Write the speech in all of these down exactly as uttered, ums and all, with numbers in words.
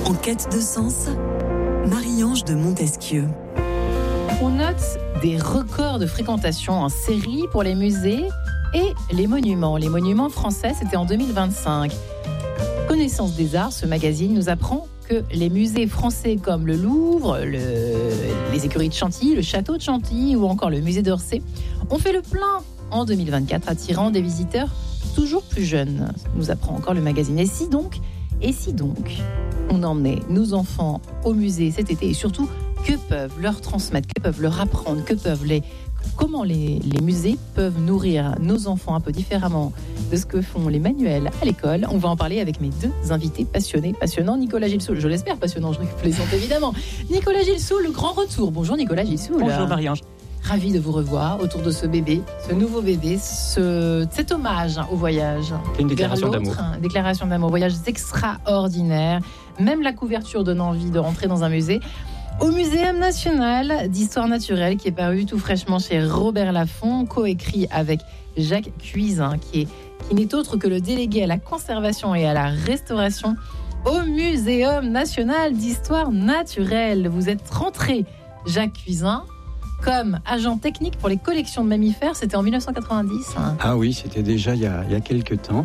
En quête de sens, Marie-Ange de Montesquieu. On note des records de fréquentation en série pour les musées et les monuments. Les monuments français, c'était en deux mille vingt-cinq. Connaissance des Arts, ce magazine nous apprend que les musées français comme le Louvre, le, les écuries de Chantilly, le château de Chantilly ou encore le musée d'Orsay ont fait le plein en deux mille vingt-quatre, attirant des visiteurs toujours plus jeunes, nous apprend encore le magazine. Et si donc, et si donc on emmenait nos enfants au musée cet été et surtout, que peuvent leur transmettre, que peuvent leur apprendre, que peuvent les, comment les, les musées peuvent nourrir nos enfants un peu différemment de ce que font les manuels à l'école. On va en parler avec mes deux invités passionnés, passionnants. Nicolas Gilsoul, je l'espère passionnant, je plaisante évidemment. Nicolas Gilsoul, le grand retour. Bonjour Nicolas Gilsoul. Bonjour Marie-Ange. Ravi de vous revoir autour de ce bébé, ce nouveau bébé, ce, cet hommage au voyage. C'est une déclaration d'amour. Une déclaration d'amour, voyage extraordinaire. Même la couverture donne envie de rentrer dans un musée. Au Muséum national d'histoire naturelle, qui est paru tout fraîchement chez Robert Laffont, coécrit avec Jacques Cuisin, qui, est, qui n'est autre que le délégué à la conservation et à la restauration au Muséum national d'histoire naturelle. Vous êtes rentré, Jacques Cuisin, comme agent technique pour les collections de mammifères, c'était en dix-neuf cent quatre-vingt-dix. Hein. Ah oui, c'était déjà il y a, il y a quelques temps.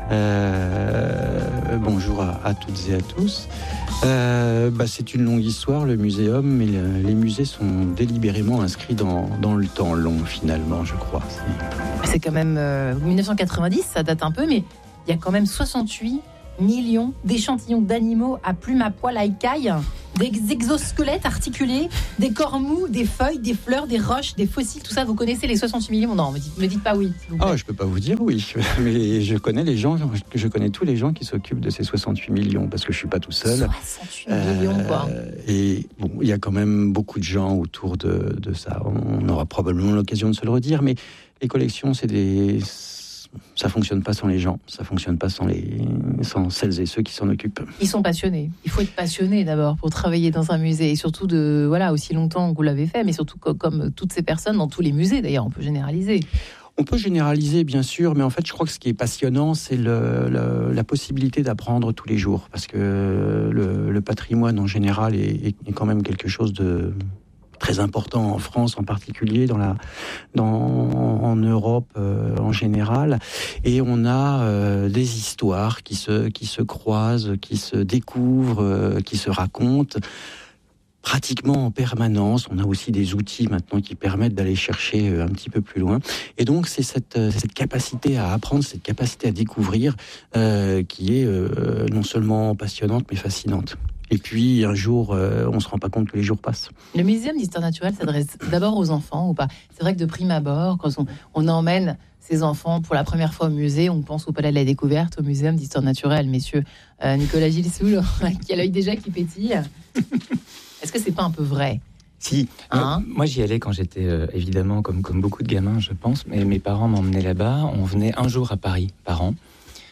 Euh, bonjour à, à toutes et à tous. Euh, bah, c'est une longue histoire, le muséum, mais le, les musées sont délibérément inscrits dans, dans le temps long, finalement, je crois. C'est, c'est quand même euh, dix-neuf cent quatre-vingt-dix, ça date un peu, mais il y a quand même soixante-huit millions d'échantillons d'animaux à plumes à poils à écailles, des exosquelettes articulés, des corps mous, des feuilles, des fleurs, des roches, des fossiles, tout ça. Vous connaissez les soixante-huit millions? Non, me dites, me dites pas oui. Oh, je peux pas vous dire oui, mais je connais les gens, je connais tous les gens qui s'occupent de ces soixante-huit millions parce que je suis pas tout seul. soixante-huit millions, quoi. Euh, et bon, il y a quand même beaucoup de gens autour de, de ça. On aura probablement l'occasion de se le redire, mais les collections, c'est des ça fonctionne pas sans les gens, ça fonctionne pas sans les, sans celles et ceux qui s'en occupent. Ils sont passionnés. Il faut être passionné d'abord pour travailler dans un musée et surtout de voilà aussi longtemps que vous l'avez fait, mais surtout comme, comme toutes ces personnes dans tous les musées. D'ailleurs, on peut généraliser. On peut généraliser, bien sûr, mais en fait, je crois que ce qui est passionnant, c'est le, le, la possibilité d'apprendre tous les jours, parce que le, le patrimoine en général est, est quand même quelque chose de très important en France en particulier, dans la, dans, en Europe euh, en général. Et on a euh, des histoires qui se, qui se croisent, qui se découvrent, euh, qui se racontent pratiquement en permanence. On a aussi des outils maintenant qui permettent d'aller chercher un petit peu plus loin. Et donc, c'est cette, cette capacité à apprendre, cette capacité à découvrir euh, qui est euh, non seulement passionnante, mais fascinante. Et puis, un jour, euh, on ne se rend pas compte que les jours passent. Le Muséum d'histoire naturelle s'adresse d'abord aux enfants ou pas? C'est vrai que de prime abord, quand on, on emmène ces enfants pour la première fois au musée, on pense au Palais de la Découverte, au Muséum d'histoire naturelle. Messieurs, euh, Nicolas Gilsoul, qui a l'œil déjà qui pétille. Est-ce que c'est pas un peu vrai? Si, hein? moi, moi j'y allais quand j'étais euh, évidemment comme, comme beaucoup de gamins, je pense, mais mes parents m'emmenaient là-bas. On venait un jour à Paris par an.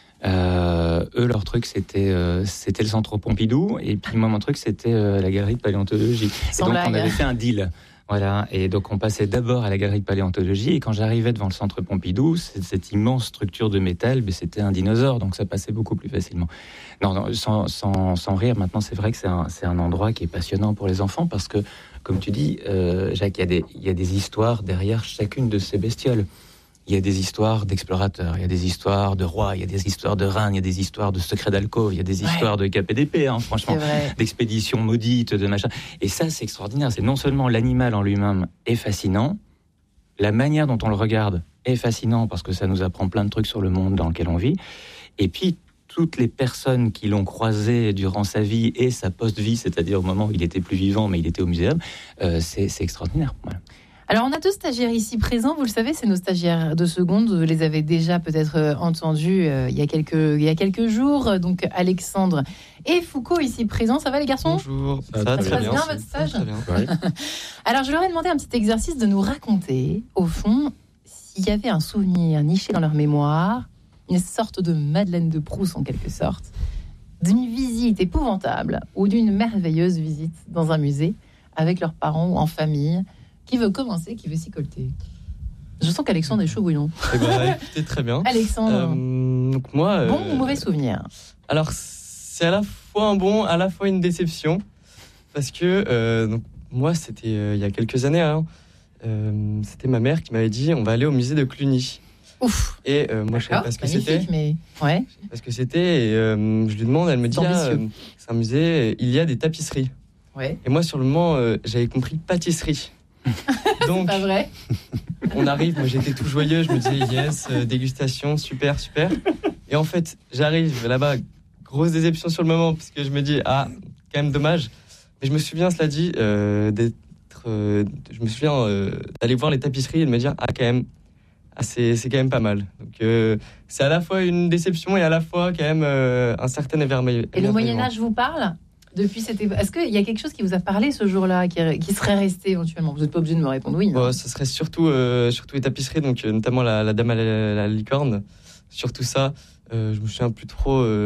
Euh, eux, leur truc, c'était, euh, c'était le centre Pompidou, et puis moi, mon truc, c'était euh, la galerie de paléontologie. Sans et donc, blague. on avait fait un deal. Voilà, et donc on passait d'abord à la galerie de paléontologie, et quand j'arrivais devant le centre Pompidou, cette, cette immense structure de métal, mais c'était un dinosaure, donc ça passait beaucoup plus facilement. Non, non sans, sans, sans rire, maintenant c'est vrai que c'est un, c'est un endroit qui est passionnant pour les enfants, parce que, comme tu dis, euh, Jacques, il y a des, il y a des histoires derrière chacune de ces bestioles. Il y a des histoires d'explorateurs, il y a des histoires de rois, il y a des histoires de reines, il y a des histoires de secrets d'alcôve, il y a des histoires ouais. de K P D P, hein, franchement, d'expéditions maudites, de machin. Et ça, c'est extraordinaire. C'est non seulement l'animal en lui-même est fascinant, la manière dont on le regarde est fascinant parce que ça nous apprend plein de trucs sur le monde dans lequel on vit. Et puis, toutes les personnes qui l'ont croisé durant sa vie et sa post-vie, c'est-à-dire au moment où il était plus vivant, mais il était au muséum, euh, c'est, c'est extraordinaire. Voilà. Alors, on a deux stagiaires ici présents. Vous le savez, c'est nos stagiaires de seconde. Vous les avez déjà peut-être entendus euh, il y a quelques, il y a quelques jours. Donc, Alexandre et Foucault ici présents. Ça va, les garçons? Bonjour. Ça, ça, ça se passe bien, bien votre stage? Très bien. Ouais. Alors, je leur ai demandé un petit exercice de nous raconter, au fond, s'il y avait un souvenir niché dans leur mémoire, une sorte de Madeleine de Proust, en quelque sorte, d'une visite épouvantable ou d'une merveilleuse visite dans un musée avec leurs parents ou en famille. Qui veut commencer? Qui veut s'y colter? Je sens qu'Alexandre est chaud bouillon. Eh ben, écoutez, très bien. Alexandre, euh, donc moi, bon euh, ou mauvais souvenir? Alors, c'est à la fois un bon, à la fois une déception. Parce que euh, donc, moi, c'était euh, il y a quelques années, hein, euh, c'était ma mère qui m'avait dit on va aller au musée de Cluny. Ouf. Et euh, moi, je savais pas ce que c'était. Mais... Ouais. Je savais pas ce que c'était. Et euh, je lui demande, elle me dit ah, euh, c'est un musée, il y a des tapisseries. Ouais. Et moi, sur le moment, euh, j'avais compris pâtisserie. Donc, c'est pas vrai. On arrive, moi j'étais tout joyeux, je me disais yes, euh, dégustation, super, super. Et en fait, j'arrive là-bas, grosse déception sur le moment, parce que je me dis, ah, quand même dommage. Mais je me souviens, cela dit, euh, d'être, euh, je me souviens euh, d'aller voir les tapisseries et de me dire, ah, quand même, ah, c'est, c'est quand même pas mal. Donc, euh, c'est à la fois une déception et à la fois quand même euh, un certain émerveillement. Et le Moyen-Âge vous parle ? Depuis cette époque. Est-ce qu'il y a quelque chose qui vous a parlé ce jour-là, qui, qui serait resté éventuellement ? Vous n'êtes pas obligé de me répondre oui. Bon, ce serait surtout, euh, surtout les tapisseries, donc, euh, notamment la, la Dame à la, la licorne. Surtout ça. Euh, je me souviens plus trop euh,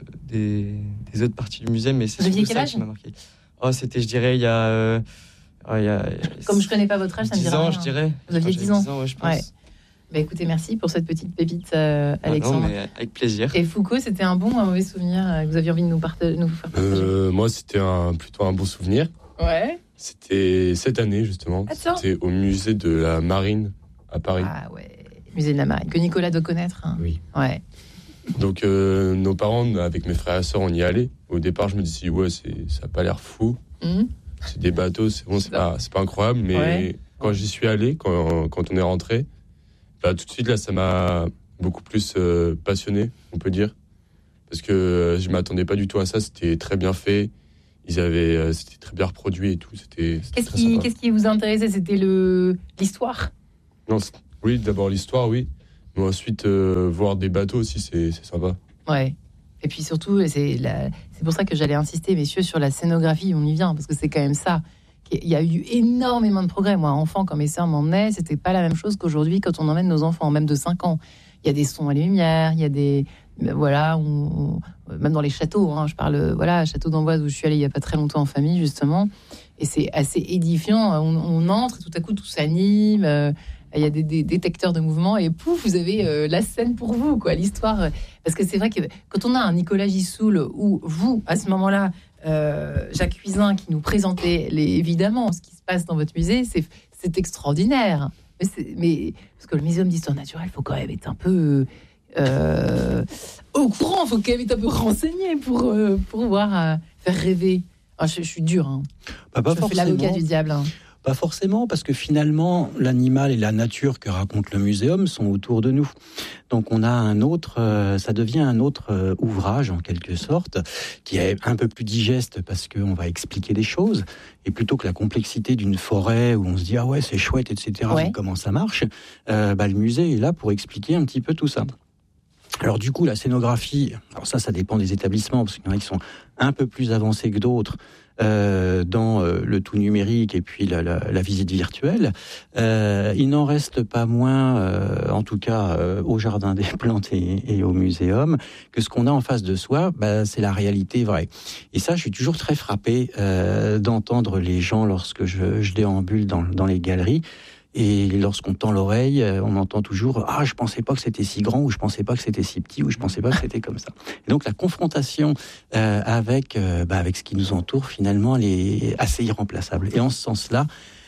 des, des autres parties du musée, mais c'est surtout ça qui m'a marqué. Oh, c'était, je dirais, il y a... Euh, oh, il y a Comme je ne connais pas votre âge, ça me dirait dix ans, rien. je dirais. Vous aviez dix ans, dix ans ouais, je pense. Ouais. Bah, écoutez, merci pour cette petite pépite, euh, Alexandre. Ah non, mais avec plaisir. Et Foucault, c'était un bon ou un mauvais souvenir euh, que vous aviez envie de nous, partager, nous faire partager euh, Moi, c'était un, plutôt un bon souvenir. Ouais. C'était cette année, justement. Attends. C'était au musée de la Marine, à Paris. Ah ouais, musée de la Marine, que Nicolas doit connaître. Hein. Oui. Ouais. Donc, euh, nos parents, avec mes frères et sœurs, on y allait. Au départ, je me disais, ouais, c'est, ça n'a pas l'air fou. Mmh. C'est des bateaux, c'est bon, c'est pas, c'est pas incroyable. Mais ouais. Quand j'y suis allé, quand, quand on est rentré, bah, tout de suite, là, ça m'a beaucoup plus euh, passionné, on peut dire. Parce que euh, je ne m'attendais pas du tout à ça. C'était très bien fait. Ils avaient, euh, c'était très bien reproduit et tout. C'était, c'était qu'est-ce, très qui, sympa. Qu'est-ce qui vous intéressait ? C'était le, l'histoire ? Non, oui, d'abord l'histoire, oui. Mais ensuite, euh, voir des bateaux aussi, c'est, c'est sympa. Ouais. Et puis surtout, c'est, la, c'est pour ça que j'allais insister, messieurs, sur la scénographie. On y vient, parce que c'est quand même ça. Il y a eu énormément de progrès. Moi, enfant, quand mes sœurs m'emmenaient, c'était pas la même chose qu'aujourd'hui quand on emmène nos enfants, même de cinq ans. Il y a des sons à la lumière, il y a des... Voilà, on, on, même dans les châteaux, hein, je parle, voilà, château d'Amboise où je suis allée il y a pas très longtemps en famille, justement. Et c'est assez édifiant. On, on entre, tout à coup, tout s'anime. Euh, il y a des, des détecteurs de mouvement et pouf, vous avez euh, la scène pour vous, quoi, l'histoire. Parce que c'est vrai que quand on a un Nicolas Gisoul ou vous, à ce moment-là, Euh, Jacques Cuisin qui nous présentait les, évidemment ce qui se passe dans votre musée, c'est, c'est extraordinaire. Mais, c'est, mais parce que le Muséum d'histoire naturelle, il faut quand même être un peu euh, au courant, il faut quand même être un peu renseigné pour, euh, pour pouvoir euh, faire rêver. Oh, je, je suis dur, hein. Bah, pas je fais l'avocat du diable. Hein. Pas forcément, parce que finalement, l'animal et la nature que raconte le muséum sont autour de nous. Donc on a un autre, euh, ça devient un autre euh, ouvrage en quelque sorte, qui est un peu plus digeste parce qu'on va expliquer des choses. Et plutôt que la complexité d'une forêt où on se dit ah ouais c'est chouette, et cetera. Ouais. Comment ça marche, euh, bah, le musée est là pour expliquer un petit peu tout ça. Alors du coup la scénographie, alors ça ça dépend des établissements parce qu'il y en a qui sont un peu plus avancés que d'autres. Euh, dans euh, le tout numérique et puis la, la, la visite virtuelle, euh, il n'en reste pas moins, euh, en tout cas euh, au Jardin des Plantes et, et au Muséum, que ce qu'on a en face de soi, bah, c'est la réalité vraie. Et ça, je suis toujours très frappé euh, d'entendre les gens lorsque je, je déambule dans, dans les galeries. Et lorsqu'on tend l'oreille, on entend toujours « Ah, je pensais pas que c'était si grand » ou « Je pensais pas que c'était si petit » ou « Je pensais pas que c'était comme ça ». Et donc la confrontation euh, avec, euh, bah, avec ce qui nous entoure, finalement, elle est assez irremplaçable. Et en ce sens-là,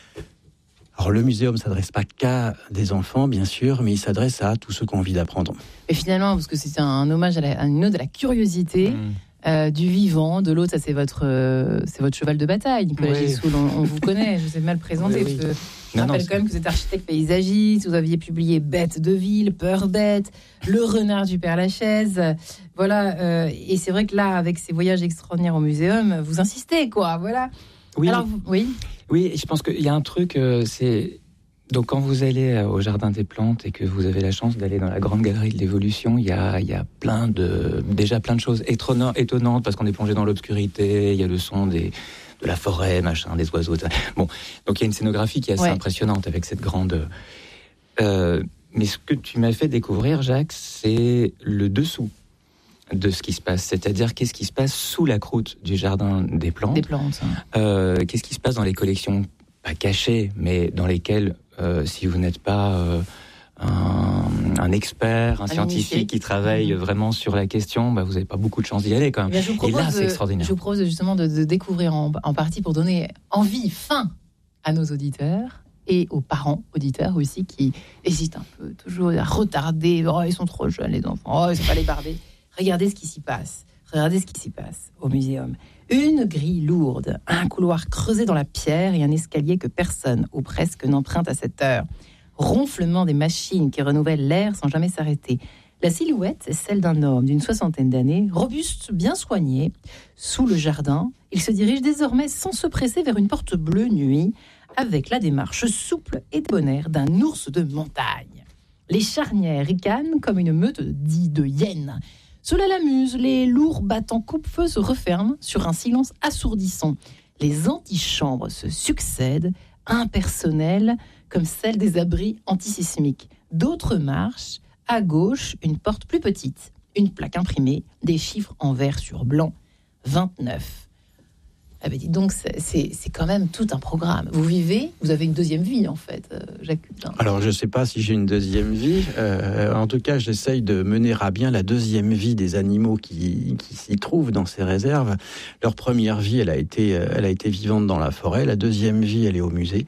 alors le muséum ne s'adresse pas qu'à des enfants, bien sûr, mais il s'adresse à tous ceux qui ont envie d'apprendre. Et finalement, parce que c'est un hommage à, la, à une ode à la curiosité, mmh. Euh, du vivant, de l'autre, ça c'est votre, euh, c'est votre cheval de bataille, Nicolas oui. Gisoul. On, on vous connaît, je vous ai mal présenté. Oui, oui. Parce que je non, rappelle non, quand même que vous êtes architecte paysagiste, vous aviez publié Bête de ville, Peur bête, Le renard du Père Lachaise. Voilà, euh, et c'est vrai que là, avec ces voyages extraordinaires au muséum, vous insistez, quoi. Voilà. Oui, alors vous, oui. Oui, je pense qu'il y a un truc, euh, c'est. Donc, quand vous allez au Jardin des Plantes et que vous avez la chance d'aller dans la grande galerie de l'évolution, il y a, il y a plein de, déjà plein de choses étonnantes parce qu'on est plongé dans l'obscurité. Il y a le son des, de la forêt, machin, des oiseaux. Bon, donc il y a une scénographie qui est assez ouais. impressionnante avec cette grande. Euh, mais ce que tu m'as fait découvrir, Jacques, c'est le dessous de ce qui se passe, c'est-à-dire qu'est-ce qui se passe sous la croûte du Jardin des Plantes. Des plantes. Hein. Euh, qu'est-ce qui se passe dans les collections, pas cachées, mais dans lesquelles Euh, si vous n'êtes pas euh, un, un expert, un, un scientifique initié. Qui travaille mmh. vraiment sur la question, bah, vous n'avez pas beaucoup de chance d'y aller quand même. Eh bien, je vous propose Et là, de, c'est extraordinaire. Je vous propose justement de, de découvrir en, en partie pour donner envie, faim à nos auditeurs et aux parents auditeurs aussi qui hésitent un peu, toujours à retarder. Oh, ils sont trop jeunes les enfants, oh, il ne faut pas les barder. Regardez ce qui s'y passe. Regardez ce qui s'y passe au muséum. Une grille lourde, un couloir creusé dans la pierre et un escalier que personne ou presque n'emprunte à cette heure. Ronflement des machines qui renouvellent l'air sans jamais s'arrêter. La silhouette est celle d'un homme d'une soixantaine d'années, robuste, bien soigné. Sous le jardin, il se dirige désormais sans se presser vers une porte bleue nuit, avec la démarche souple et débonnaire d'un ours de montagne. Les charnières ricanent comme une meute de, de hyènes. Cela l'amuse, les lourds battants coupe-feu se referment sur un silence assourdissant. Les antichambres se succèdent, impersonnelles, comme celles des abris antisismiques. D'autres marches, à gauche, une porte plus petite, une plaque imprimée, des chiffres en vert sur blanc, vingt-neuf. Ah ben dis donc, c'est, c'est, c'est quand même tout un programme. Vous vivez, vous avez une deuxième vie en fait, euh, Jacques Cutin. Alors je ne sais pas si j'ai une deuxième vie. Euh, en tout cas, j'essaye de mener à bien la deuxième vie des animaux qui, qui s'y trouvent dans ces réserves. Leur première vie, elle a été, elle a été vivante dans la forêt. La deuxième vie, elle est au musée.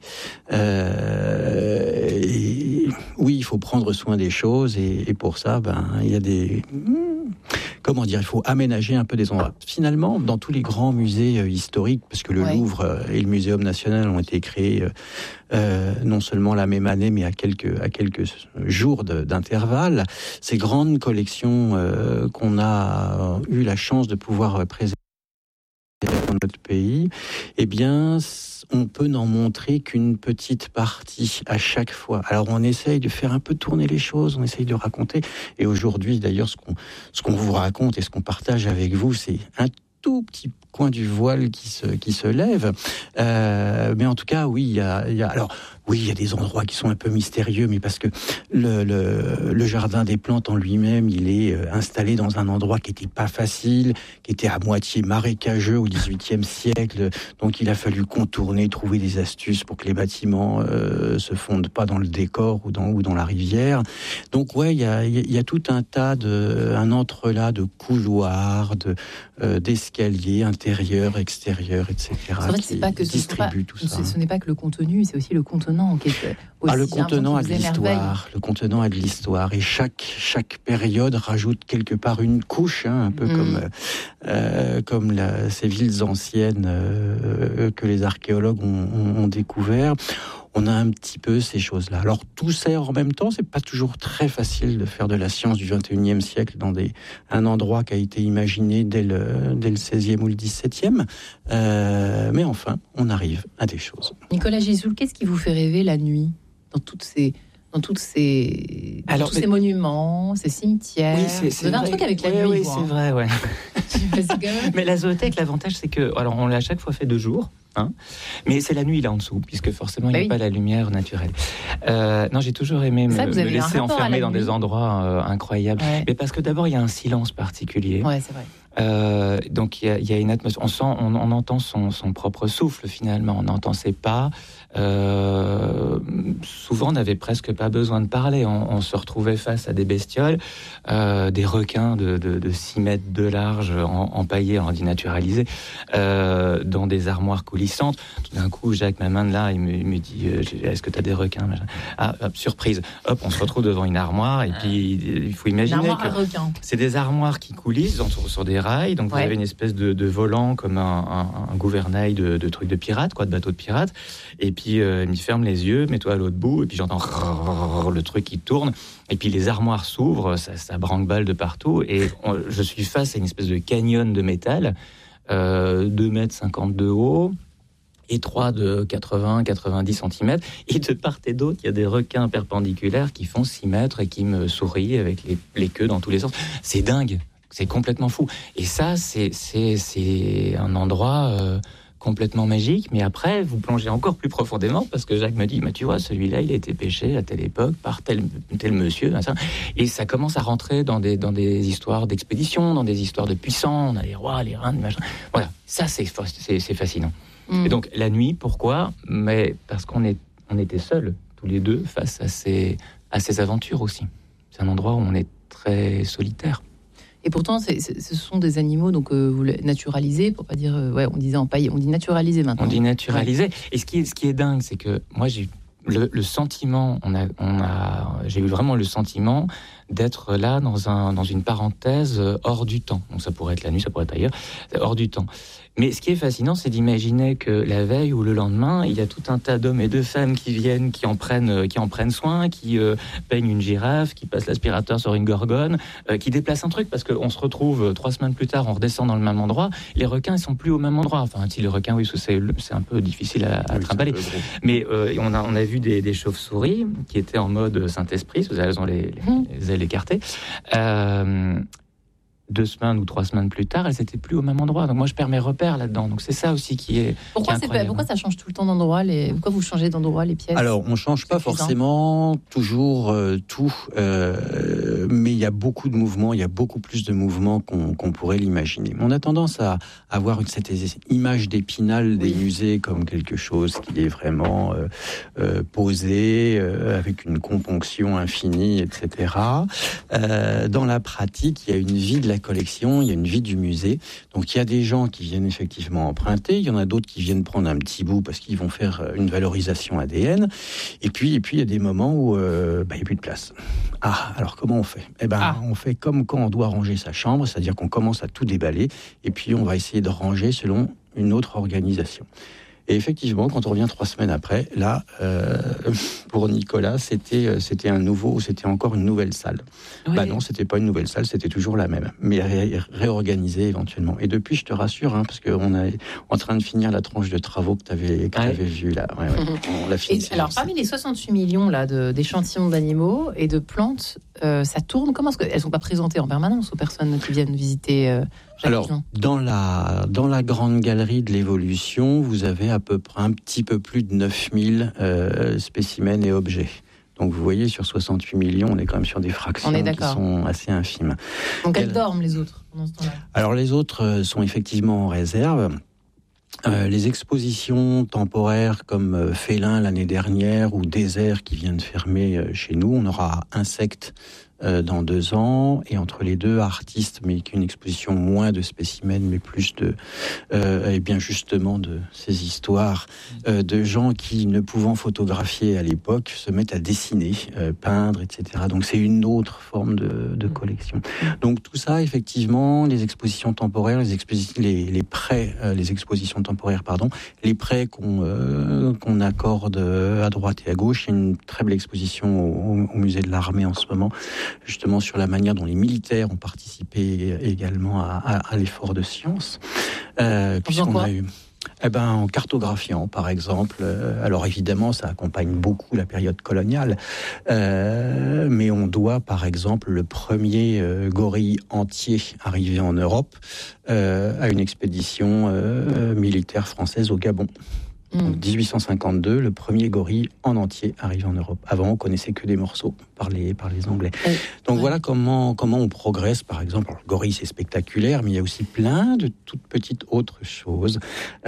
Euh, et oui, il faut prendre soin des choses et, et pour ça, ben il y a des Comment dire, il faut aménager un peu des endroits. Finalement, dans tous les grands musées euh, historiques, parce que le ouais. Louvre euh, et le Muséum national ont été créés euh, euh, non seulement la même année, mais à quelques, à quelques jours de, d'intervalle, ces grandes collections euh, qu'on a eu la chance de pouvoir préserver dans notre pays, eh bien, on peut n'en montrer qu'une petite partie à chaque fois. Alors, on essaye de faire un peu tourner les choses, on essaye de raconter. Et aujourd'hui, d'ailleurs, ce qu'on, ce qu'on vous raconte et ce qu'on partage avec vous, c'est un tout petit coin du voile qui se, qui se lève. Euh, mais en tout cas, oui, il y a, il y a... Alors, oui, il y a des endroits qui sont un peu mystérieux, mais parce que le, le, le jardin des plantes en lui-même, il est installé dans un endroit qui n'était pas facile, qui était à moitié marécageux au dix-huitième siècle. Donc, il a fallu contourner, trouver des astuces pour que les bâtiments euh, se fondent pas dans le décor ou dans, ou dans la rivière. Donc, ouais, il y a, il y a tout un tas de, un entrelac de couloirs, de, euh, d'escaliers intérieurs, extérieurs, et cetera. C'est vrai que c'est pas que ce, pas, tout ça. Ce n'est pas que le contenu, c'est aussi le contenant. Qui est aussi, ah, le contenant a de l'histoire. Le contenant a de l'histoire et chaque chaque période rajoute quelque part une couche, hein, un peu mmh. comme euh, comme la, ces villes anciennes euh, que les archéologues ont, ont, ont découvert. On a un petit peu ces choses-là. Alors tout ça en même temps, c'est pas toujours très facile de faire de la science du vingt et unième siècle dans des un endroit qui a été imaginé dès le dès le seizième ou le dix-septième. Euh, mais enfin, on arrive à des choses. Nicolas Gisoul, qu'est-ce qui vous fait rêver la nuit dans toutes ces dans toutes ces dans Alors, tous mais... ces monuments, ces cimetières? Oui, c'est, c'est vous avez vrai. un truc avec la oui, nuit. Oui, vous, c'est hein. vrai, ouais. Mais la zoothèque, l'avantage, c'est que alors on l'a à chaque fois fait de jour. Hein, mais c'est la nuit là en dessous, puisque forcément il n'y a oui. pas la lumière naturelle. Euh, non, j'ai toujours aimé me, ça, me laisser enfermer dans nuit. Des endroits euh, incroyables. Ouais. Mais parce que d'abord il y a un silence particulier. Ouais, c'est vrai. Euh, donc il y, y a une atmosphère. On sent, on, on entend son, son propre souffle finalement. On entend ses pas. Euh, souvent, on n'avait presque pas besoin de parler. On, on se retrouvait face à des bestioles, euh, des requins de, de, de six mètres de large, en, empaillés, en dénaturalisés, euh, dans des armoires coulissantes. Tout d'un coup, Jacques m'amène là, il me, il me dit euh, est-ce que tu as des requins? Ah, hop, surprise. Hop, on se retrouve devant une armoire et puis il faut imaginer une armoire que à requins. C'est des armoires qui coulissent sur, sur des rails. Donc vous ouais. avez une espèce de, de volant comme un, un, un gouvernail de, de trucs de pirates, quoi, de bateaux de pirates. Et puis euh, il me ferme les yeux, mets-toi à l'autre bout, et puis j'entends le truc qui tourne. Et puis les armoires s'ouvrent, ça, ça branque-balle de partout. Et on, je suis face à une espèce de canyon de métal, euh, deux mètres cinquante de haut, étroit de quatre-vingts à quatre-vingt-dix centimètres. Et de part et d'autre, il y a des requins perpendiculaires qui font six mètres et qui me sourient avec les, les queues dans tous les sens. C'est dingue. C'est complètement fou. Et ça, c'est, c'est, c'est un endroit euh, complètement magique. Mais après, vous plongez encore plus profondément parce que Jacques me dit, bah, tu vois, celui-là, il a été pêché à telle époque par tel, tel monsieur. Hein, ça. Et ça commence à rentrer dans des, dans des histoires d'expédition, dans des histoires de puissants. On a les rois, les reines, machin. Voilà, ça, c'est, c'est, c'est fascinant. Mmh. Et donc, la nuit, pourquoi? Mais parce qu'on est, on était seuls, tous les deux, face à ces à ses aventures aussi. C'est un endroit où on est très solitaire. Et pourtant, c'est, c'est, ce sont des animaux, donc euh, vous les naturalisez, pour pas dire, euh, ouais, on disait empaillé, on dit naturalisé maintenant. On dit naturalisé. Ouais. Et ce qui est, ce qui est dingue, c'est que moi, j'ai le, le sentiment, on a, on a, j'ai eu vraiment le sentiment d'être là dans un, dans une parenthèse hors du temps. Donc ça pourrait être la nuit, ça pourrait être ailleurs, hors du temps. Mais ce qui est fascinant, c'est d'imaginer que la veille ou le lendemain, il y a tout un tas d'hommes et de femmes qui viennent, qui en prennent, qui en prennent soin, qui euh, peignent une girafe, qui passent l'aspirateur sur une gorgone, euh, qui déplacent un truc, parce qu'on se retrouve trois semaines plus tard, on redescend dans le même endroit. Les requins, ils sont plus au même endroit. Enfin, si les requins, oui, c'est, c'est un peu difficile à, à oui, trimballer. Mais euh, on a, on a vu des, des chauves-souris qui étaient en mode Saint-Esprit, elles ont les, les, les ailes écartées. Euh, deux semaines ou trois semaines plus tard, elles n'étaient plus au même endroit. Donc moi, je perds mes repères là-dedans. Donc c'est ça aussi qui est, pourquoi, qui est c'est incroyable. pas, pourquoi ça change tout le temps d'endroit les... Pourquoi vous changez d'endroit, les pièces? Alors, on ne change pas forcément toujours euh, tout, euh, mais il y a beaucoup de mouvements, il y a beaucoup plus de mouvements qu'on, qu'on pourrait l'imaginer. On a tendance à avoir une, cette image d'Épinal des oui. musées comme quelque chose qui est vraiment euh, euh, posé, euh, avec une componction infinie, et cetera. Euh, dans la pratique, il y a une vie de la collection, il y a une vie du musée. Donc il y a des gens qui viennent effectivement emprunter, il y en a d'autres qui viennent prendre un petit bout parce qu'ils vont faire une valorisation A D N. Et puis et puis il y a des moments où euh, bah, il n'y a plus de place. Ah, alors comment on fait ? Eh ben ah. on fait comme quand on doit ranger sa chambre, c'est-à-dire qu'on commence à tout déballer et puis on va essayer de ranger selon une autre organisation. Et effectivement, quand on revient trois semaines après, là, euh, pour Nicolas, c'était c'était un nouveau, c'était encore une nouvelle salle. Oui. Bah non, c'était pas une nouvelle salle, c'était toujours la même, mais ré- réorganisée éventuellement. Et depuis, je te rassure, hein, parce qu'on est en train de finir la tranche de travaux que tu avais que ouais. t'avais vue là. Ouais, ouais. On l'a fini. Et alors, parmi les soixante-huit millions là de, d'échantillons d'animaux et de plantes, euh, ça tourne. Comment est-ce qu'elles sont pas présentées en permanence aux personnes qui viennent visiter? Euh, Alors, dans la, dans la grande galerie de l'évolution, vous avez à peu près un petit peu plus de neuf mille euh, spécimens et objets. Donc, vous voyez, sur soixante-huit millions, on est quand même sur des fractions qui sont assez infimes. Donc, elles, elles dorment, les autres, pendant ce temps-là? Alors, les autres sont effectivement en réserve. Euh, les expositions temporaires comme euh, Félin l'année dernière ou Désert qui vient de fermer euh, chez nous, on aura Insectes euh, dans deux ans et entre les deux Artistes, mais qu'une exposition moins de spécimens mais plus de euh, et bien justement de ces histoires euh, de gens qui, ne pouvant photographier à l'époque, se mettent à dessiner, euh, peindre, et cetera. Donc c'est une autre forme de, de collection. Donc tout ça, effectivement, les expositions temporaires, les, exposi- les, les prêts, euh, les expositions temporaires, pardon, les prêts qu'on, euh, qu'on accorde à droite et à gauche. Il y a une très belle exposition au, au musée de l'Armée en ce moment, justement sur la manière dont les militaires ont participé également à, à, à l'effort de science. Euh, puisqu'on a eu... Eh ben, en cartographiant, par exemple. Euh, alors évidemment, ça accompagne beaucoup la période coloniale, euh, mais on doit, par exemple, le premier euh, gorille entier arrivé en Europe euh, à une expédition euh, militaire française au Gabon. Donc dix-huit cent cinquante-deux, le premier gorille en entier arrive en Europe. Avant, on connaissait que des morceaux par les, par les Anglais. Et, Donc ouais. voilà comment, comment on progresse, par exemple. Alors, le gorille, c'est spectaculaire, mais il y a aussi plein de toutes petites autres choses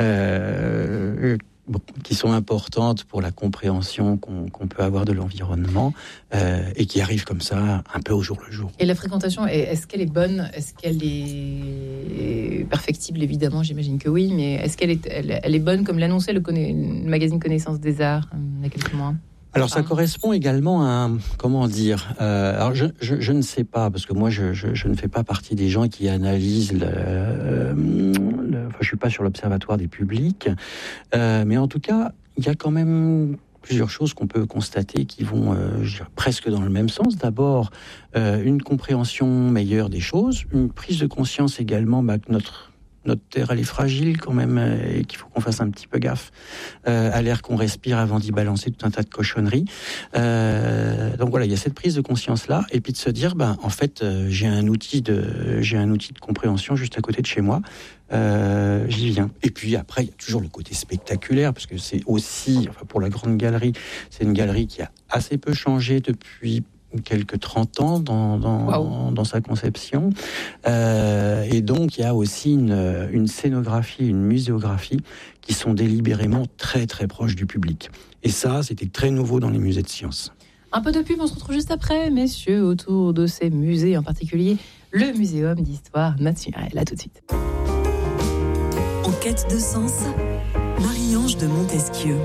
euh, bon, qui sont importantes pour la compréhension qu'on, qu'on peut avoir de l'environnement euh, et qui arrivent comme ça, un peu au jour le jour. Et la fréquentation, est-ce qu'elle est bonne ? Est-ce qu'elle est perfectible ? Évidemment, j'imagine que oui, mais est-ce qu'elle est, elle, elle est bonne comme l'annonçait le, conna... le magazine Connaissance des Arts il y a quelques mois ? Alors ça correspond également à un, comment dire, euh, alors je, je, je ne sais pas, parce que moi je, je, je ne fais pas partie des gens qui analysent, le, euh, le, enfin je suis pas sur l'Observatoire des publics, euh, mais en tout cas il y a quand même plusieurs choses qu'on peut constater qui vont euh, je dirais, presque dans le même sens. D'abord, euh, une compréhension meilleure des choses, une prise de conscience également bah, que notre Notre terre, elle est fragile quand même et qu'il faut qu'on fasse un petit peu gaffe euh, à l'air qu'on respire avant d'y balancer tout un tas de cochonneries. Euh, donc voilà, il y a cette prise de conscience-là et puis de se dire, ben, en fait, euh, j'ai un outil de, j'ai un outil de compréhension juste à côté de chez moi. Euh, j'y viens. Et puis après, il y a toujours le côté spectaculaire parce que c'est aussi, enfin pour la grande galerie, c'est une galerie qui a assez peu changé depuis quelques trente ans dans, dans, wow. dans, dans sa conception. Euh, et donc, il y a aussi une, une scénographie, une muséographie qui sont délibérément très, très proches du public. Et ça, c'était très nouveau dans les musées de sciences. Un peu de pub, on se retrouve juste après, messieurs, autour de ces musées, en particulier le Muséum d'Histoire Naturelle. À tout de suite. En quête de sens, Marie-Ange de Montesquieu.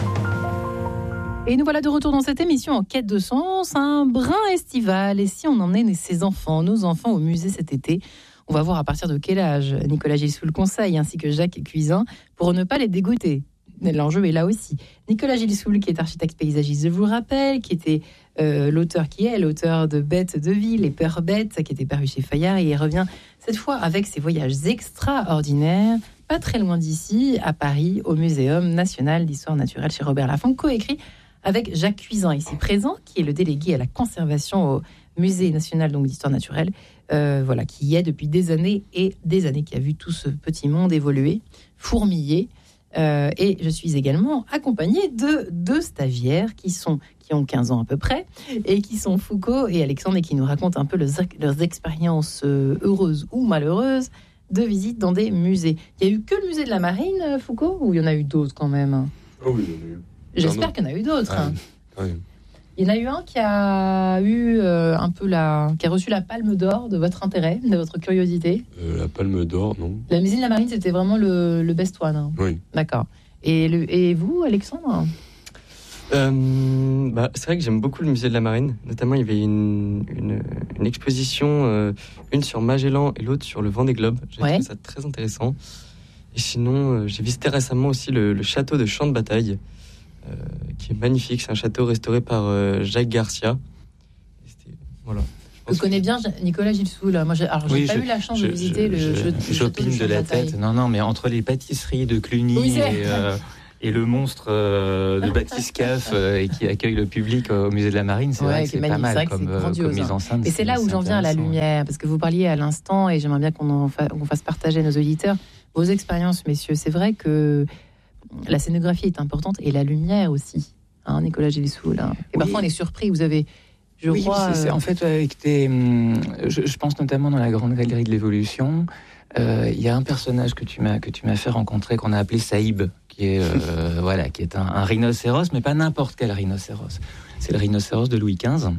Et nous voilà de retour dans cette émission En quête de sens, un brin estival. Et si on emmenait ses enfants, nos enfants au musée cet été, on va voir à partir de quel âge Nicolas Gilsoul le conseille, ainsi que Jacques Cuisin, pour ne pas les dégoûter. L'enjeu est là aussi. Nicolas Gilsoul, qui est architecte paysagiste, je vous le rappelle, qui était euh, l'auteur qui est l'auteur de Bêtes de ville et Peur bête, qui était paru chez Fayard, et il revient cette fois avec ses voyages extraordinaires, pas très loin d'ici, à Paris, au Muséum national d'histoire naturelle chez Robert Laffont, coécrit avec Jacques Cuisin, ici présent, qui est le délégué à la conservation au Musée national donc, d'histoire naturelle, euh, voilà, qui y est depuis des années et des années, qui a vu tout ce petit monde évoluer, fourmiller. Euh, et je suis également accompagnée de deux stagiaires qui, sont, qui ont quinze ans à peu près, et qui sont Foucault et Alexandre, et qui nous racontent un peu leurs, leurs expériences euh, heureuses ou malheureuses de visite dans des musées. Il n'y a eu que le musée de la Marine, Foucault, ou il y en a eu d'autres quand même? Oh oui, il y en a eu. J'espère qu'il y en a eu d'autres. Ah, hein. oui. Il y en a eu un qui a eu euh, un peu la, qui a reçu la Palme d'Or de votre intérêt, de votre curiosité. Euh, la Palme d'Or, non. La musée de la Marine, c'était vraiment le, le best one. Hein. Oui. D'accord. Et, le, et vous, Alexandre? euh, bah, C'est vrai que j'aime beaucoup le musée de la Marine. Notamment, il y avait une, une, une exposition, euh, une sur Magellan et l'autre sur le Vendée Globe. J'ai ouais. trouvé ça très intéressant. Et sinon, euh, j'ai visité récemment aussi le, le château de Champ de Bataille, euh, qui est magnifique. C'est un château restauré par euh, Jacques Garcia. Voilà. Je connais bien Nicolas Gilsoul. Moi, j'ai, alors, j'ai oui, pas je, eu la chance je, de visiter je, le, je, jeu, je, j'opine de la tête. Non, non, mais entre les pâtisseries de Cluny oui, et, euh, et le monstre euh, de Bathyscaphe euh, et qui accueille le public au musée de la Marine, c'est ouais, vrai que c'est, c'est pas mal comme, euh, comme mise en scène. Et c'est, c'est là où j'en viens à la lumière, parce que vous parliez à l'instant, et j'aimerais bien qu'on en fa- qu'on fasse partager à nos auditeurs vos expériences, messieurs. C'est vrai que la scénographie est importante et la lumière aussi, hein, Nicolas Gilsoul. Hein. Et oui. Parfois on est surpris. Vous avez Je oui, crois, c'est, c'est, en fait, avec tes, je, je pense notamment dans la Grande Galerie de l'Évolution, il euh, y a un personnage que tu m'as que tu m'as fait rencontrer qu'on a appelé Saïb, qui est euh, voilà, qui est un, un rhinocéros, mais pas n'importe quel rhinocéros. C'est le rhinocéros de Louis quinze.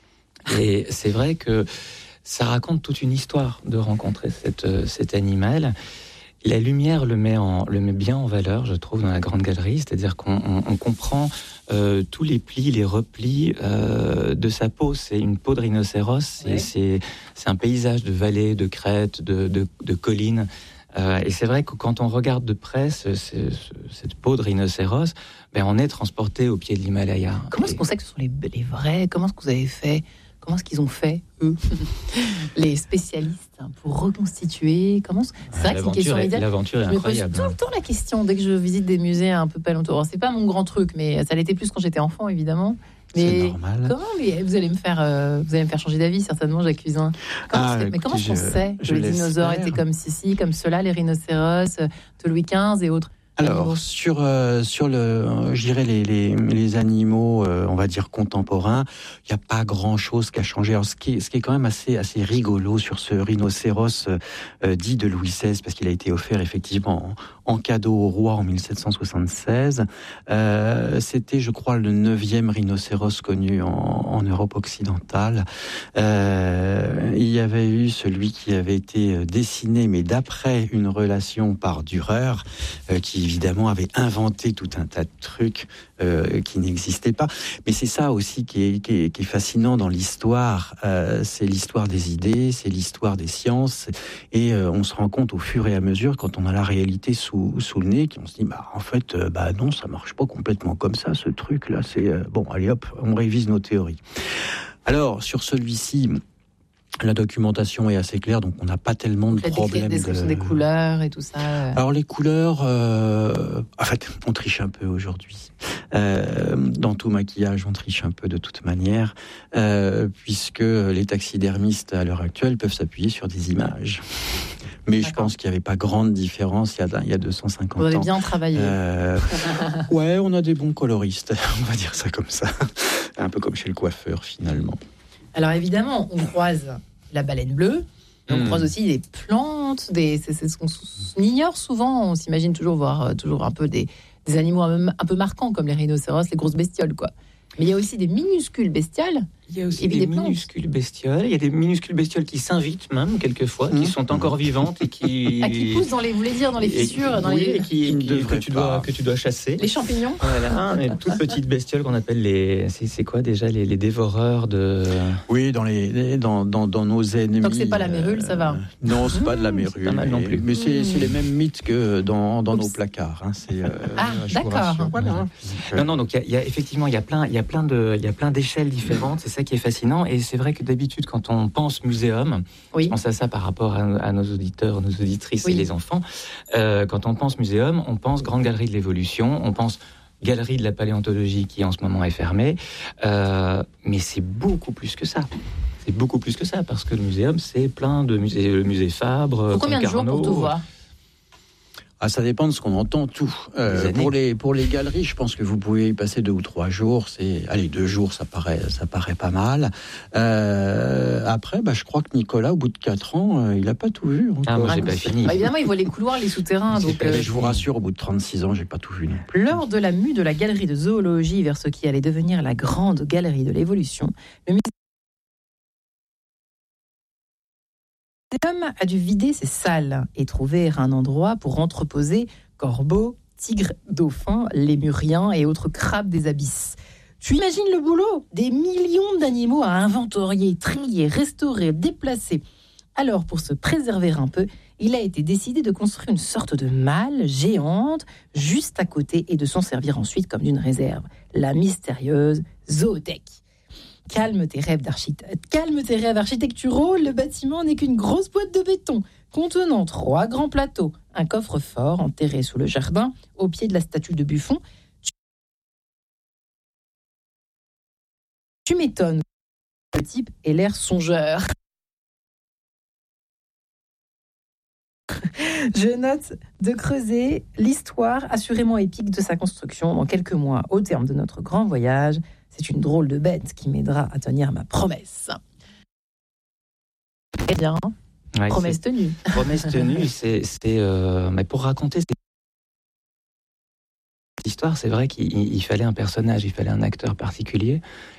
Et c'est vrai que ça raconte toute une histoire de rencontrer cette, cet animal. La lumière le met, en, le met bien en valeur, je trouve, dans la Grande Galerie. C'est-à-dire qu'on on, on comprend euh, tous les plis, les replis euh, de sa peau. C'est une peau de rhinocéros. C'est, oui. c'est, c'est un paysage de vallées, de crêtes, de, de, de collines. Euh, et c'est vrai que quand on regarde de près ce, ce, ce, cette peau de rhinocéros, ben on est transporté au pied de l'Himalaya. Comment et... est-ce qu'on sait que ce sont les, les vrais ? Comment est-ce que vous avez fait ? Comment est-ce qu'ils ont fait, eux, les spécialistes, pour reconstituer? Comment... C'est vrai que c'est une question médiatique. L'aventure est je me incroyable. pose tout le temps la question dès que je visite des musées un peu alentour. Alors, c'est pas mon grand truc, mais ça l'était plus quand j'étais enfant, évidemment. Mais c'est normal. Comment mais vous allez me faire, euh, vous allez me faire changer d'avis certainement, Jacques Cuisin. Ah, mais comment est-ce qu'on sait que les dinosaures étaient comme ceci, comme cela, les rhinocéros de Louis quinze et autres? Alors, sur, euh, sur le, je dirais les, les, les animaux, euh, on va dire contemporains, il n'y a pas grand-chose qui a changé. Alors, ce qui est, ce qui est quand même assez, assez rigolo sur ce rhinocéros euh, dit de Louis seize, parce qu'il a été offert effectivement en, en cadeau au roi en mille sept cent soixante-seize, euh, c'était, je crois, le neuvième rhinocéros connu en, en Europe occidentale. Euh, il y avait eu celui qui avait été dessiné, mais d'après une relation par Dürer, euh, qui évidemment avait inventé tout un tas de trucs euh, qui n'existaient pas. Mais c'est ça aussi qui est, qui est, qui est fascinant dans l'histoire. Euh, c'est l'histoire des idées, c'est l'histoire des sciences. Et euh, on se rend compte au fur et à mesure, quand on a la réalité sous, sous le nez, qu'on se dit, bah, en fait, euh, bah, non, ça marche pas complètement comme ça, ce truc-là. C'est, euh, bon, allez hop, on révise nos théories. Alors, sur celui-ci... La documentation est assez claire, donc on n'a pas tellement de problèmes. Des, de... des couleurs et tout ça. Alors les couleurs, euh... en fait, on triche un peu aujourd'hui. Euh, dans tout maquillage, on triche un peu de toute manière, euh, puisque les taxidermistes à l'heure actuelle peuvent s'appuyer sur des images. Mais D'accord. je pense qu'il n'y avait pas grande différence il y a, il y a deux cent cinquante ans. Vous avez bien travaillé. Euh... ouais, on a des bons coloristes, on va dire ça comme ça. Un peu comme chez le coiffeur, finalement. Alors évidemment, on croise la baleine bleue, on mmh. croise aussi des plantes, des, c'est, c'est ce qu'on ignore souvent. On s'imagine toujours voir toujours un peu des, des animaux un peu, un peu marquants comme les rhinocéros, les grosses bestioles, quoi. Mais il y a aussi des minuscules bestioles. Il y a aussi et des, des minuscules bestioles. Il y a des minuscules bestioles qui s'invitent même quelquefois, mmh. qui sont encore vivantes et qui ah, qui poussent dans les, vous voulez dire, dans les fissures, et, dans oui, les et qui, qui, que tu dois que tu dois chasser. Les champignons. Voilà, les toutes petites bestioles qu'on appelle les. C'est, c'est quoi déjà les, les dévoreurs de. Oui, dans les, les dans, dans dans nos ennemis. Donc c'est pas la mérule, euh, ça va. Non, c'est mmh, pas de la mérule. C'est pas mal non plus. Mais c'est, c'est les mêmes mythes que dans dans nos placards. Hein. C'est, euh, ah, d'accord. Voilà. Non, non. Donc il y, y a effectivement il y a plein il y a plein de il y a plein d'échelles différentes. C'est ça qui est fascinant. Et c'est vrai que d'habitude, quand on pense muséum, oui. je pense à ça par rapport à, à nos auditeurs, nos auditrices oui. et les enfants, euh, quand on pense muséum, on pense Grande Galerie de l'Évolution, on pense Galerie de la Paléontologie qui en ce moment est fermée, euh, mais c'est beaucoup plus que ça. C'est beaucoup plus que ça, parce que le muséum, c'est plein de musées, le musée Fabre, Faut combien de jours pour tout voir ? Ah, ça dépend de ce qu'on entend tout. Euh, pour les pour les galeries, je pense que vous pouvez y passer deux ou trois jours. C'est allez deux jours, ça paraît ça paraît pas mal. Euh, après, bah, je crois que Nicolas, au bout de quatre ans, euh, il n'a pas tout vu. Encore. Ah, moi, j'ai pas fini. Bah, évidemment, il voit les couloirs, les souterrains. Donc, euh... je vous rassure, au bout de trente-six ans, j'ai pas tout vu non plus. Lors de la mue de la galerie de zoologie vers ce qui allait devenir la grande galerie de l'évolution, le musée L'homme a dû vider ses salles et trouver un endroit pour entreposer corbeaux, tigres, dauphins, lémuriens et autres crabes des abysses. Tu imagines le boulot ? Des millions d'animaux à inventorier, trier, restaurer, déplacer. Alors, pour se préserver un peu, il a été décidé de construire une sorte de malle géante juste à côté et de s'en servir ensuite comme d'une réserve. La mystérieuse zoothèque. Calme tes rêves d'architecte. Calme tes rêves architecturaux, le bâtiment n'est qu'une grosse boîte de béton contenant trois grands plateaux, un coffre-fort enterré sous le jardin, au pied de la statue de Buffon. Tu m'étonnes, le type ait l'air songeur. Je note de creuser l'histoire assurément épique de sa construction dans quelques mois. Au terme de notre grand voyage, c'est une drôle de bête qui m'aidera à tenir ma promesse. Eh bien, ouais, promesse c'est... tenue. Promesse tenue, c'est... c'est euh... Mais pour raconter cette histoire, c'est vrai qu'il il fallait un personnage, il fallait un acteur particulier.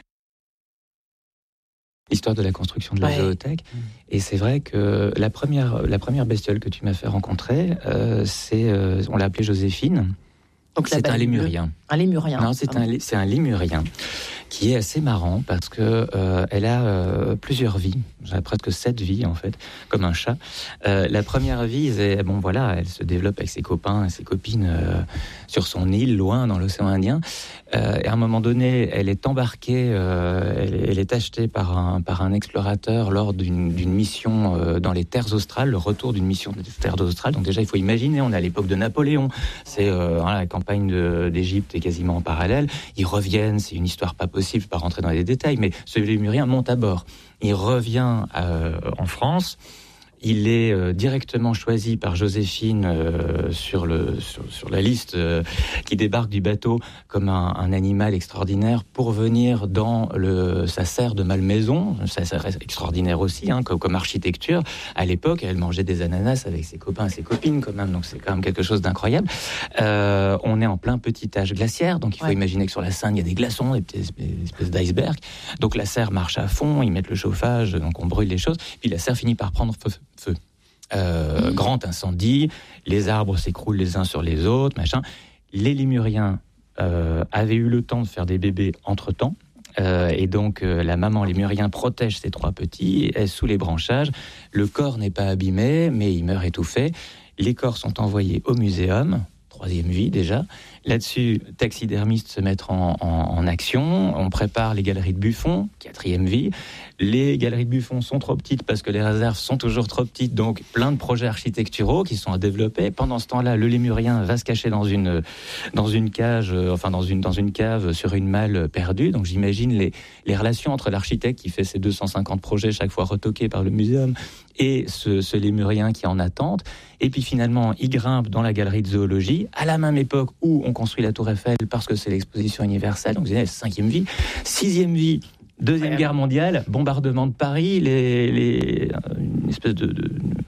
L'histoire de la construction de la ouais. zoothèque. Et c'est vrai que la première, la première bestiole que tu m'as fait rencontrer, euh, c'est, euh, on l'a appelée Joséphine. Donc c'est un lémurien. Un lémurien. Non, c'est un, c'est un lémurien qui est assez marrant parce que euh, elle a euh, plusieurs vies. J'ai presque sept vies en fait, comme un chat. Euh, la première vie, c'est, bon voilà, elle se développe avec ses copains et ses copines euh, sur son île, loin dans l'océan Indien. Euh, et à un moment donné, elle est embarquée, euh, elle, elle est achetée par un par un explorateur lors d'une, d'une mission euh, dans les terres australes, le retour d'une mission des terres australes. Donc déjà, il faut imaginer, on est à l'époque de Napoléon. C'est euh, voilà, la campagne de, d'Égypte est quasiment en parallèle. Ils reviennent, c'est une histoire pas possible, je ne vais pas rentrer dans les détails, mais ce lémurien monte à bord. Il revient euh, en France. Il est euh, directement choisi par Joséphine euh, sur, le, sur, sur la liste euh, qui débarque du bateau comme un, un animal extraordinaire pour venir dans le, sa serre de Malmaison. Ça, ça reste extraordinaire aussi, hein, comme, comme architecture. À l'époque, elle mangeait des ananas avec ses copains et ses copines quand même, donc c'est quand même quelque chose d'incroyable. Euh, on est en plein petit âge glaciaire, donc il faut ouais. imaginer que sur la Seine, il y a des glaçons, des petites espèces d'icebergs. Donc la serre marche à fond, ils mettent le chauffage, donc on brûle les choses. Puis la serre finit par prendre feu. feu. Euh, mmh. Grand incendie, les arbres s'écroulent les uns sur les autres, machin. Les lémuriens euh, avaient eu le temps de faire des bébés entre-temps, euh, et donc euh, la maman lémurien protège ses trois petits, est sous les branchages. Le corps n'est pas abîmé, mais il meurt étouffé. Les corps sont envoyés au muséum, troisième vie déjà. Là-dessus, taxidermistes se mettent en, en, en action. On prépare les galeries de Buffon, quatrième vie. Les galeries de Buffon sont trop petites parce que les réserves sont toujours trop petites, donc plein de projets architecturaux qui sont à développer. Pendant ce temps-là, le lémurien va se cacher dans une, dans une cage, euh, enfin dans une, dans une cave sur une malle perdue. Donc j'imagine les, les relations entre l'architecte qui fait ses deux cent cinquante projets chaque fois retoqués par le muséum et ce, ce lémurien qui est en attente. Et puis finalement, il grimpe dans la galerie de zoologie à la même époque où on construit la Tour Eiffel parce que c'est l'exposition universelle. Donc vous avez cinquième vie, sixième vie. Deuxième guerre mondiale, bombardement de Paris, les, les, une espèce de, de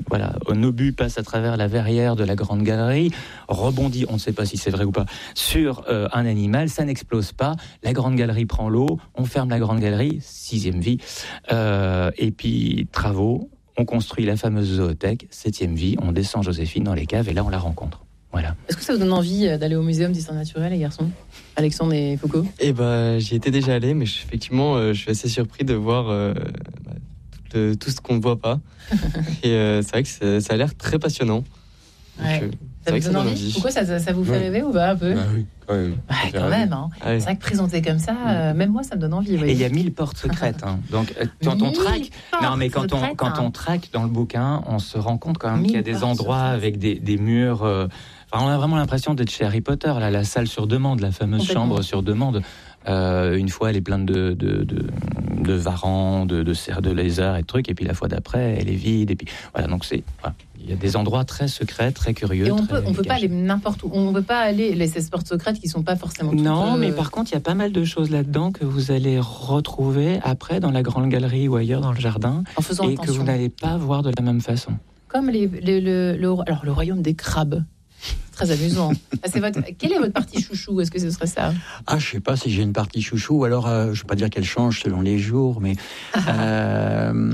voilà, un obus passe à travers la verrière de la grande galerie, rebondit, on ne sait pas si c'est vrai ou pas, sur euh, un animal, ça n'explose pas, la grande galerie prend l'eau, on ferme la grande galerie, sixième vie, euh, et puis travaux, on construit la fameuse zoothèque, septième vie, on descend Joséphine dans les caves et là on la rencontre. Voilà. Est-ce que ça vous donne envie d'aller au muséum d'histoire naturelle, les garçons, Alexandre et Foucault? Eh ben, j'y étais déjà allé, mais je, effectivement, euh, je suis assez surpris de voir euh, bah, tout, le, tout ce qu'on ne voit pas. Et euh, c'est vrai que ça, ça a l'air très passionnant. Donc, ouais. euh, ça vous donne envie, envie. Pourquoi ça, ça, ça vous fait ouais. rêver ou pas un peu? Bah oui, quand même. Ouais, quand même hein. ah oui. C'est vrai que présenter comme ça, euh, même moi, ça me donne envie. Et il y a mille portes secrètes. Hein. Donc, quand on traque, non, mais quand on, quand on traque dans le bouquin, on se rend compte quand même qu'il y a des endroits avec des, des murs. Euh, Enfin, on a vraiment l'impression d'être chez Harry Potter, là, la salle sur demande, la fameuse chambre sur demande. Euh, une fois, elle est pleine de, de, de, de varans, de, de cerfs de lézards et de trucs, et puis la fois d'après, elle est vide. Et puis voilà, donc c'est, voilà. Il y a des endroits très secrets, très curieux. Et on très peut, on peut pas aller n'importe où. On ne peut pas aller les ces portes secrètes qui sont pas forcément. Toutes non, euh... mais par contre, il y a pas mal de choses là-dedans que vous allez retrouver après dans la grande galerie ou ailleurs dans le jardin, en faisant et attention. Que vous n'allez pas voir de la même façon. Comme les, les, le, le, alors le royaume des crabes. Très amusant. Ah, c'est votre... Quelle est votre partie chouchou? Est-ce que ce serait ça? Ah, je sais pas si j'ai une partie chouchou. Alors, euh, je vais pas dire qu'elle change selon les jours, mais euh,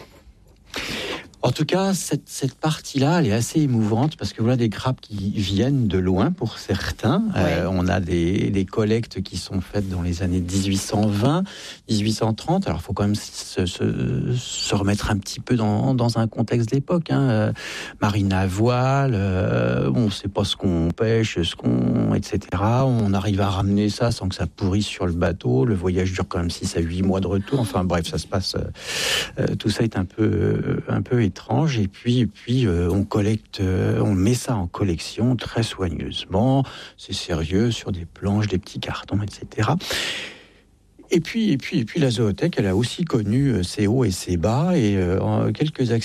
en tout cas, cette, cette partie-là, elle est assez émouvante parce que voilà des crabes qui viennent de loin pour certains. Ouais. Euh, on a des, des collectes qui sont faites dans les années dix-huit cent vingt, dix-huit cent trente. Alors, il faut quand même se, se, se remettre un petit peu dans, dans un contexte d'époque. Hein. Euh, marine à voile, euh, on ne sait pas ce qu'on pêche, ce qu'on, et cetera. On arrive à ramener ça sans que ça pourrisse sur le bateau. Le voyage dure quand même six à huit mois de retour. Enfin, bref, ça se passe. Euh, tout ça est un peu, euh, un peu étrange, et puis, et puis euh, on collecte, euh, on met ça en collection très soigneusement, c'est sérieux, sur des planches, des petits cartons, et cetera. Et puis, et puis, et puis la zoothèque, elle a aussi connu ses hauts et ses bas, et euh, quelques accidents